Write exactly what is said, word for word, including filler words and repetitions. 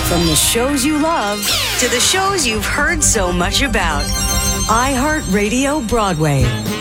From the shows you love to the shows you've heard so much about. iHeartRadio Broadway.